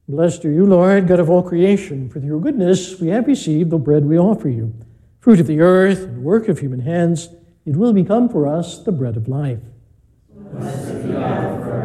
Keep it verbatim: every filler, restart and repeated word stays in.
Blessed are you, Lord, God of all creation. For your goodness we have received the bread we offer you. Fruit of the earth and work of human hands, it will become for us the bread of life. Blessed be God forever.